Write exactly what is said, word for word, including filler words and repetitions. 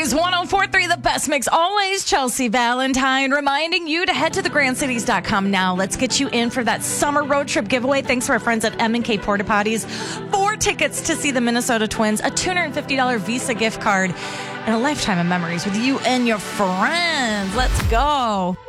is one oh four point three, the best mix always. Chelsea Valentine reminding you to head to the grand cities dot com now. Let's get you in for that summer road trip giveaway. Thanks to our friends at M and K Porta Potties. Four tickets to see the Minnesota Twins, a two hundred fifty dollars Visa gift card, and a lifetime of memories with you and your friends. Let's go.